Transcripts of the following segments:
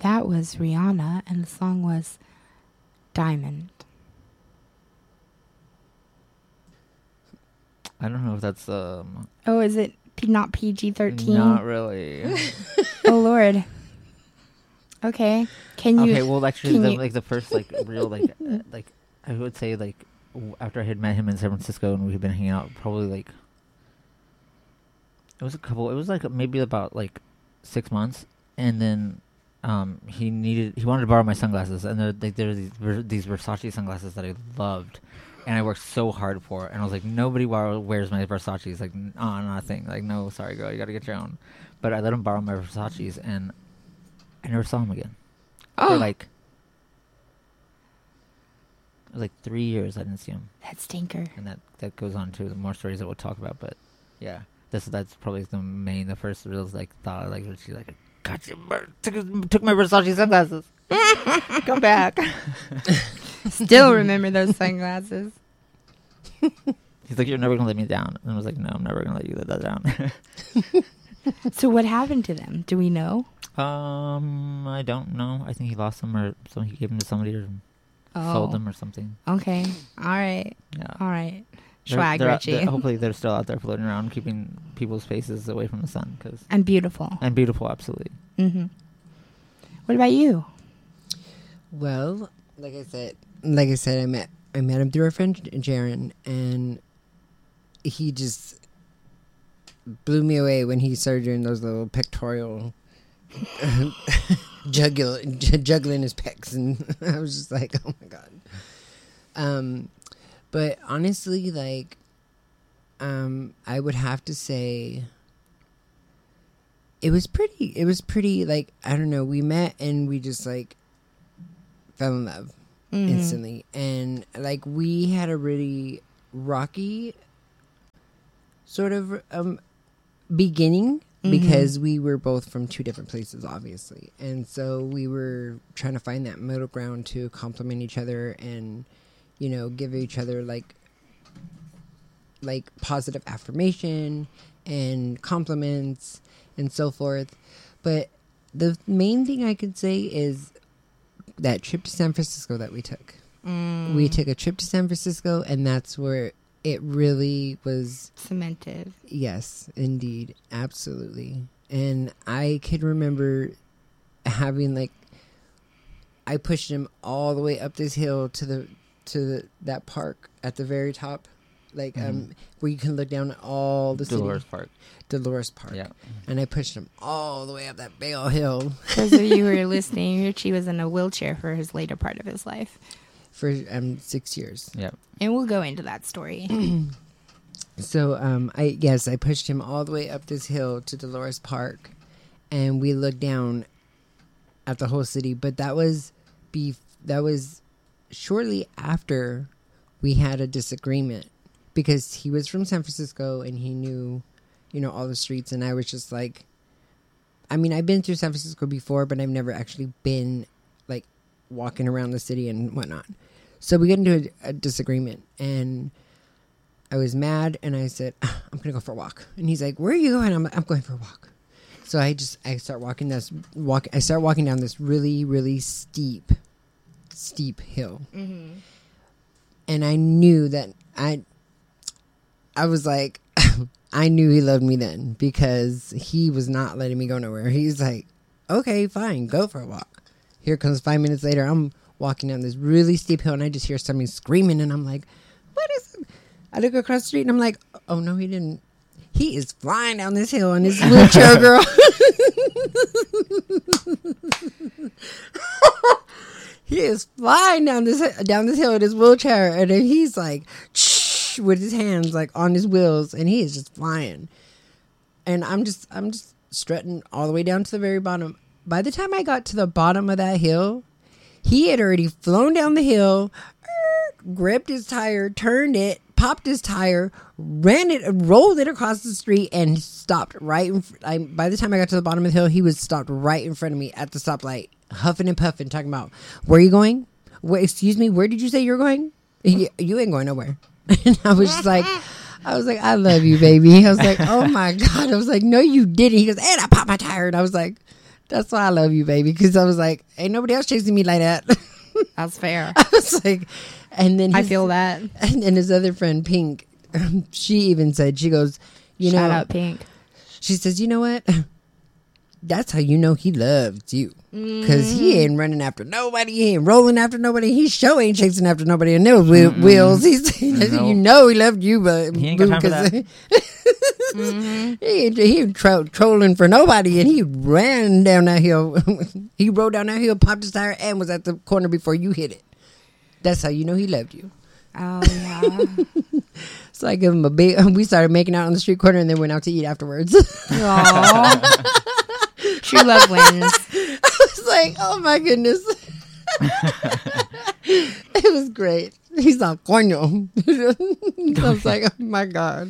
That was Rihanna, and the song was Diamond. I don't know if that's Oh, is it not PG-13? Not really. Oh Lord. Okay. Can you? Okay. Well, actually, the first real like I would say after I had met him in San Francisco and we had been hanging out, probably it was maybe about 6 months, and then he wanted to borrow my sunglasses, and there were these Versace sunglasses that I loved, and I worked so hard for, and I was like, nobody wears my Versaces, not a thing, no, sorry girl, you gotta get your own. But I let him borrow my Versaces, and I never saw him again. Oh. For it was 3 years I didn't see him. That stinker. And that goes on to more stories that we'll talk about, but yeah, that's probably the first real thought she's got you, took my Versace sunglasses. Come back. Still remember those sunglasses. He's like, you're never gonna let me down, and I was like, no, I'm never gonna let you let that down. So what happened to them? Do we know? I don't know. I think he lost them, or so he gave them to somebody, or sold them, or something. Okay. All right. Yeah. All right. Swag, Richie. Hopefully they're still out there floating around, keeping people's faces away from the sun. And beautiful. Absolutely. Mm-hmm. What about you? Well, like I said, I met him through our friend Jaron, and he just blew me away when he started doing those little pectoral juggling his pecs, and I was just like, oh my god. But honestly, I would have to say it was pretty, I don't know, we met and we just fell in love instantly. And we had a really rocky sort of beginning, because we were both from two different places, obviously. And so we were trying to find that middle ground to complement each other and, give each other positive affirmation and compliments and so forth. But the main thing I could say is that trip to San Francisco that we took. We took a trip to San Francisco, and that's where it really was cemented. Yes, indeed. Absolutely. And I could remember having I pushed him all the way up this hill to that park at the very top, where you can look down at all the Dolores city. Park. Dolores Park. Yeah. And I pushed him all the way up that big old hill. Those of you who are listening, Richie was in a wheelchair for his later part of his life. For 6 years. Yeah. And we'll go into that story. So I pushed him all the way up this hill to Dolores Park, and we looked down at the whole city. But that was shortly after we had a disagreement, because he was from San Francisco and he knew, all the streets, and I was just I've been through San Francisco before, but I've never actually been walking around the city and whatnot. So we got into a disagreement, and I was mad, and I said, I'm going to go for a walk. And he's like, where are you going? I'm going for a walk. So I start walking down this really, really steep hill. Mm-hmm. And I knew that I was like, I knew he loved me then, because he was not letting me go nowhere. He's like, okay, fine, go for a walk. Here comes 5 minutes later, I'm walking down this really steep hill, and I just hear somebody screaming, and I'm like, what is it? I look across the street, and I'm like, oh no, he didn't. He is flying down this hill on his wheelchair, girl. He is flying down this hill in his wheelchair, and then he's with his hands on his wheels, and he is just flying. And I'm just strutting all the way down to the very bottom. By the time I got to the bottom of that hill, he had already flown down the hill, gripped his tire, turned it, popped his tire, ran it, rolled it across the street, and stopped right by the time I got to the bottom of the hill, he was stopped right in front of me at the stoplight, huffing and puffing, talking about, where are you going? Excuse me, where did you say you're going? You ain't going nowhere. And I was just I love you, baby. I was like, oh my God. I was like, no, you didn't. He goes, and I popped my tire. And I was like, That's why I love you, baby. Because I was like, ain't nobody else chasing me like that. That's fair. I was like, and then I feel that. And then his other friend, Pink, she even said, she goes, Shout out Pink. she says, you know what? That's how you know he loves you. Because he ain't running after nobody. He ain't rolling after nobody. He sure ain't chasing after nobody. And those wheels. He's, No. you know he loved you, but He ain't got time for that. he ain't trolling for nobody. And he ran down that hill. He rode down that hill, popped his tire, and was at the corner before you hit it. That's how you know he loved you. Oh, yeah. So I give him a big. We started making out on the street corner and then went out to eat afterwards. Aw. True love wins. I was like, oh my goodness. It was great. He's like, coño. I was like, oh my God.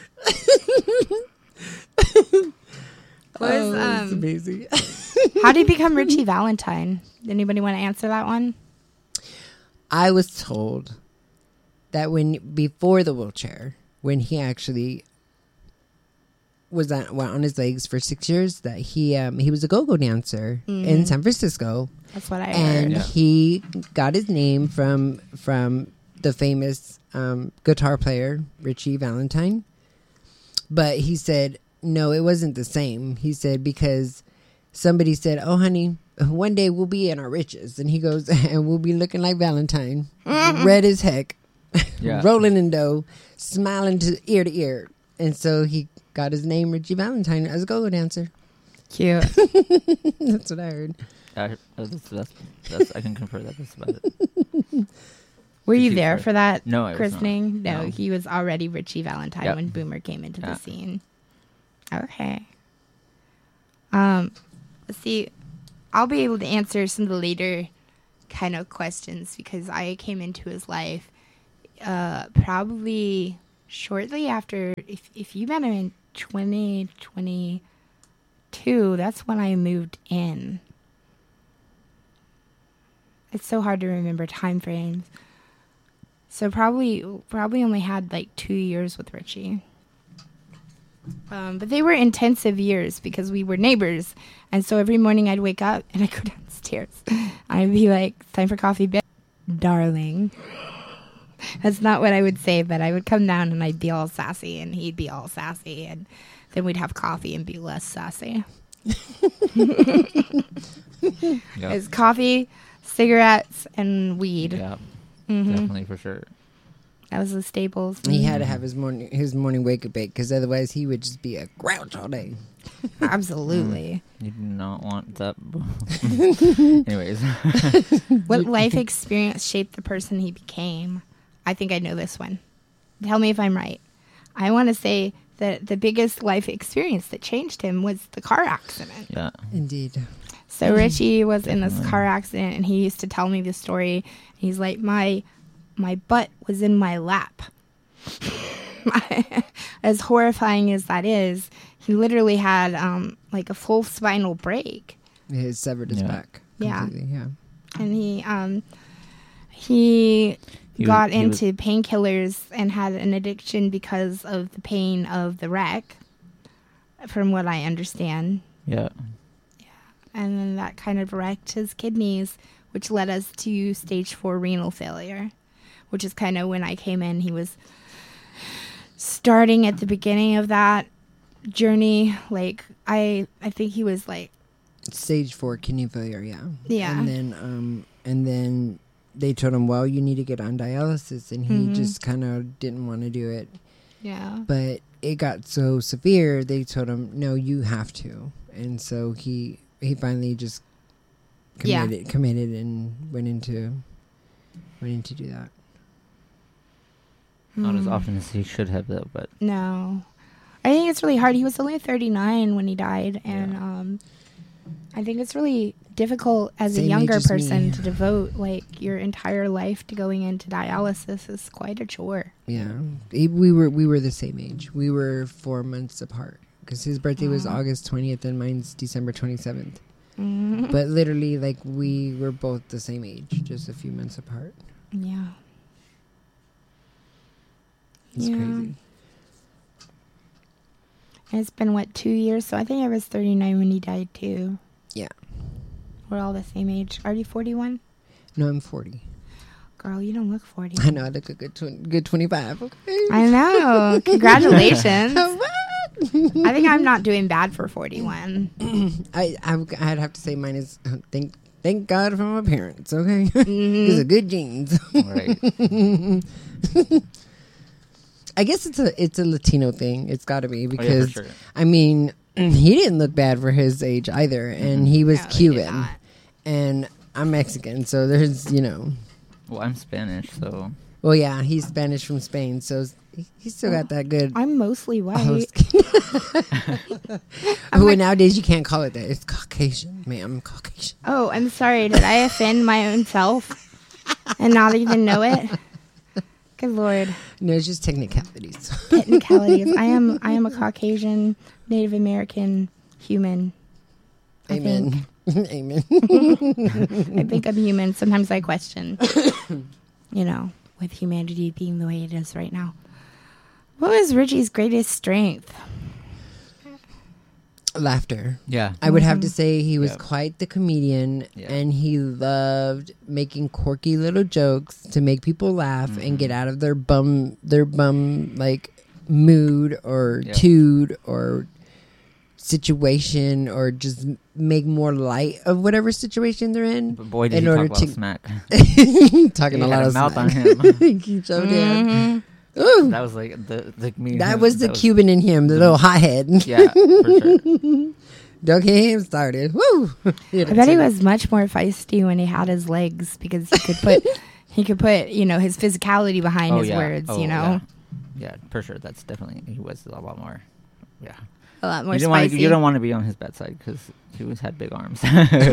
It's amazing. How did he become Richie Valentine? Anybody want to answer that one? I was told that before the wheelchair, when he actually was on his legs for 6 years, that he was a go-go dancer in San Francisco. That's what I heard. And he got his name from the famous guitar player Richie Valentine. But he said, no, it wasn't the same. He said, because somebody said, oh, honey, one day we'll be in our riches. And he goes, and we'll be looking like Valentine, red as heck, rolling in dough, smiling to ear. And so he got his name Richie Valentine as a go-go dancer. Cute. That's what I heard. That's I can confirm that. That's about it. Were you there for that No, I was christening? not. No, No. he was already Richie Valentine Yep. when Boomer came into the Yeah. scene. Okay. Let's see. I'll be able to answer some of the later kind of questions because I came into his life probably shortly after. If you met him in 2022, that's when I moved in. It's so hard to remember time frames. So probably only had like 2 years with Richie. But they were intensive years because we were neighbors. And so every morning I'd wake up and I'd go downstairs. I'd be like, time for coffee, darling. That's not what I would say, but I would come down and I'd be all sassy and he'd be all sassy. And then we'd have coffee and be less sassy. It's coffee, cigarettes, and weed. Yeah, Mm-hmm. definitely for sure. That was the staples. He had to have his morning wake up bake because otherwise he would just be a grouch all day. Absolutely. You do not want that. Anyways. What life experience shaped the person he became? I think I know this one. Tell me if I'm right. I want to say that the biggest life experience that changed him was the car accident. Yeah. Indeed. So Richie was in this car accident, and he used to tell me the story. He's like, my butt was in my lap. As horrifying as that is, he literally had like a full spinal break. He severed his back. Yeah. Yeah. And he got into painkillers and had an addiction because of the pain of the wreck, from what I understand. Yeah. And then that kind of wrecked his kidneys, which led us to stage 4 renal failure, which is kind of when I came in. He was starting at the beginning of that journey. Like, I think he was like stage 4 kidney failure. Yeah. Yeah. And then they told him, well, you need to get on dialysis, and he just kind of didn't want to do it. Yeah. But it got so severe, they told him, no, you have to. And so he finally just committed and went in to do that. Not as often as he should have, though. But No. I think it's really hard. He was only 39 when he died, and I think it's really difficult as a Same younger age as me. person to devote like your entire life to going into dialysis. Is quite a chore. Yeah, we were the same age. We were 4 months apart because his birthday was August 20th and mine's December 27th. Mm-hmm. But literally, like, we were both the same age, just a few months apart. Yeah. It's crazy. And it's been, 2 years? So I think I was 39 when he died, too. Yeah. We're all the same age. Are you 41? No, I'm 40. Girl, you don't look 40. I know I look a good 25. Okay. I know. Congratulations. What? I think I'm not doing bad for 41. I'd have to say mine is thank God for my parents. Okay, Mhm. because of good genes. Right. I guess it's a Latino thing. It's got to be Oh, yeah, because for sure. I mean he didn't look bad for his age either, and he was No, he did Cuban, not. and I'm Mexican, so there's Well, I'm Spanish, so well yeah, he's Spanish from Spain, so he's still got that good. I'm mostly white. Who nowadays you can't call it that. It's Caucasian, ma'am. Caucasian. Oh, I'm sorry. Did I offend my own self and not even know it? Good Lord. No, it's just technicalities. Technicalities. I am a Caucasian, Native American human. I Amen. Amen. I think I'm human. Sometimes I question, with humanity being the way it is right now. What was Richie's greatest strength? Laughter. yeah. I would have to say he was Yep. quite the comedian, Yeah. and he loved making quirky little jokes to make people laugh and get out of their bum like mood or Yep. tude or situation, or just make more light of whatever situation they're in. But boy, did in he order talk a lot to- of smack. Talking He a had lot a of mouth smack. on him. He sure did. Mhm. Ooh, That was like the comedian. that was the Cuban in him, the little hothead. Yeah, for sure. Don't get him started. Woo! I bet he was much more feisty when he had his legs because he could put his physicality behind his yeah. words. Oh, Yeah. Yeah, for sure. That's definitely he was a lot more. Yeah. A lot more You spicy. don't want to be on his bad side because he had big arms.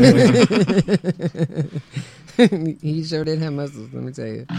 He sure did have muscles, let me tell you.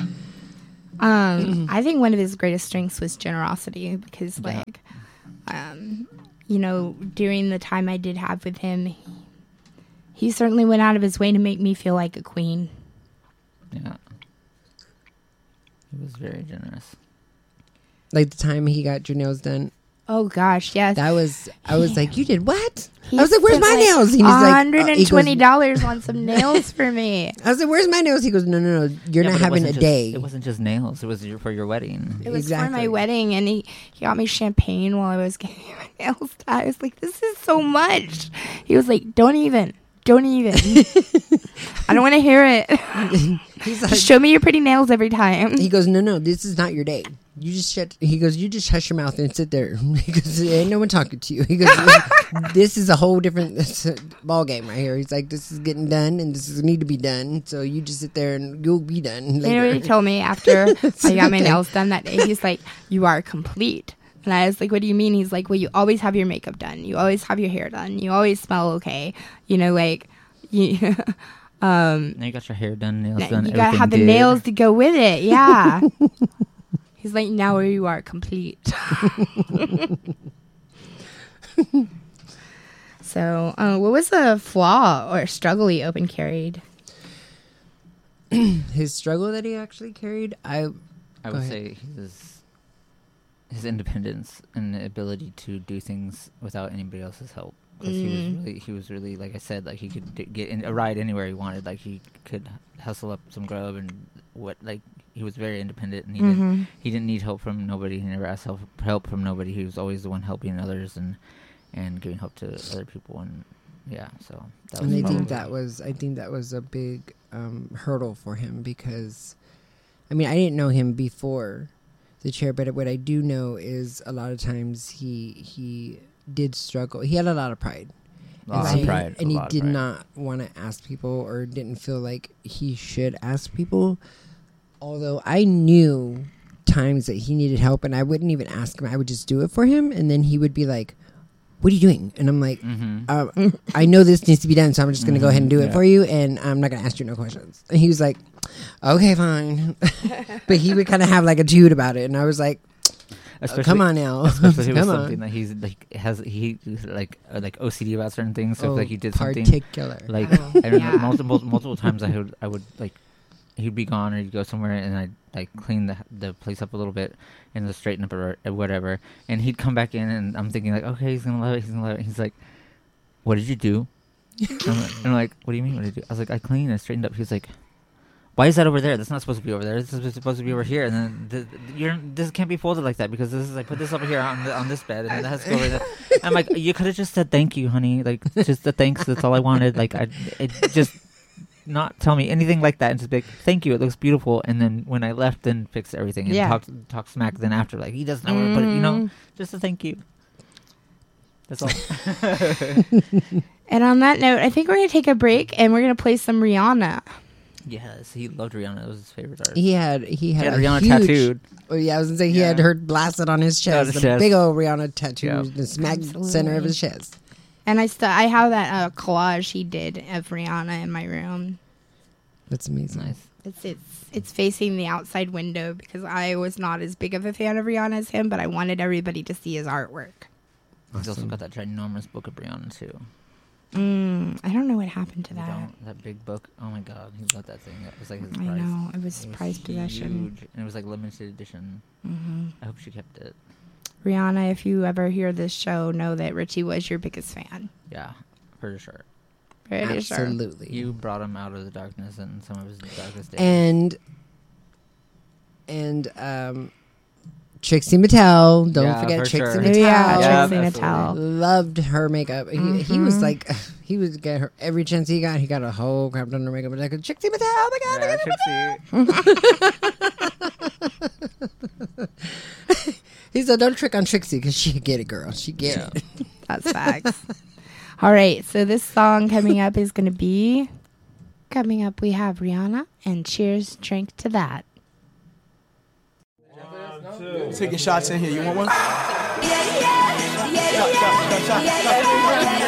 I think one of his greatest strengths was generosity because, Yeah. during the time I did have with him, he certainly went out of his way to make me feel like a queen. Yeah. He was very generous. Like the time he got your nails done, Oh gosh, yes. I was like, you did what? He I was like, where's spent, my nails? And he's like, $120 on some nails for me. I was like, where's my nails? He goes, no, you're Yeah, not but it having a wasn't day. It wasn't just nails. It was for your wedding. It was for Exactly. my wedding, and he got me champagne while I was getting my nails done. I was like, this is so much. He was like, don't even. I don't want to hear it. He's like, Just show me your pretty nails every time. he goes, no, this is not your day. You just shut. He goes, you just hush your mouth and sit there. He goes, ain't no one talking to you. He goes, this is a whole different ball game right here. He's like, this is getting done and this is need to be done. So you just sit there and you'll be done You know later. what he told me after I got my nails done that day? He's like, you are complete. And I was like, what do you mean? He's like, well, you always have your makeup done. You always have your hair done. You always smell okay. You Now you got your hair done, nails done. you gotta everything have the did. nails to go with it. Yeah. He's like, now you are complete. So, what was the flaw or struggle he open carried? His struggle that he actually carried, I would ahead. say his independence and the ability to do things without anybody else's help. Because he was really, like I said, like he could get a ride anywhere he wanted. Like he could hustle up some grub and he was very independent, and he didn't need help from nobody. He never asked help from nobody. He was always the one helping others and giving help to other people. And yeah, so that was. and I think probably- that was a big hurdle for him because, I mean, I didn't know him before the chair, but what I do know is a lot of times he did struggle. He had a lot of pride. Lot of pride, And a he lot of did pride. not want to ask people or didn't feel like he should ask people. Although I knew times that he needed help and I wouldn't even ask him. I would just do it for him. And then he would be like, what are you doing? And I'm like, I know this needs to be done, so I'm just going to go ahead and do it Yeah. for you. And I'm not going to ask you no questions. And he was like, okay, fine. But he would kind of have like a jude about it. And I was like, come on now. Especially if it was Come something on. that he's like OCD about certain things. So if like he did something particular. like Oh, I remember yeah. multiple times I would like he'd be gone or he'd go somewhere and I'd like clean the place up a little bit and just straighten up or whatever, and he'd come back in and I'm thinking like, okay, he's gonna love it. He's like, what did you do? I'm like, what do you mean? What did you do? I was like, I cleaned. I straightened up. He was like, why is that over there? That's not supposed to be over there. This is supposed to be over here. And then this can't be folded like that because this is, I put this over here on this bed, and then that has to go over there. I'm like, you could have just said thank you, honey. Like, just the thanks. That's all I wanted. Like, it just not tell me anything like that, and just be like, thank you. It looks beautiful. And then when I left, then fixed everything and talk smack. Then after, like, he doesn't know where to put it. You know, just a thank you. That's all. And on that note, I think we're gonna take a break and we're gonna play some Rihanna. Yes, he loved Rihanna. It was his favorite artist. He had Rihanna huge, tattooed. Oh yeah, I was gonna say he had her blasted on his chest. his The chest. big old Rihanna tattoo in the smack Absolutely. center of his chest. And I have that collage he did of Rihanna in my room. That's amazing. Nice. It's facing the outside window because I was not as big of a fan of Rihanna as him, but I wanted everybody to see his artwork. He's also got that ginormous book of Rihanna too. I don't know what happened to You that. don't? That big book. Oh my god, he loved that thing. It was like his I prize. know it was prized possession. Huge, and it was like limited edition. I hope she kept it. Rihanna, if you ever hear this show, know that Richie was your biggest fan. Yeah, for sure. Pretty sure. Absolutely. You brought him out of the darkness and some of his darkest days. And Trixie Mattel. Don't Yeah, forget for Trixie sure. Mattel. Yeah, Trixie absolutely. Mattel. Loved her makeup. He was like, he would get her every chance he got. He got a whole crap done her makeup. Like Trixie Mattel. Oh my god, Trixie. he said, "Don't trick on Trixie because she get it, girl. She get it." That's facts. All right, so this song coming up is going to be... Coming up, we have Rihanna and Cheers, Drink to That. Taking shots in here. You want one? Yeah.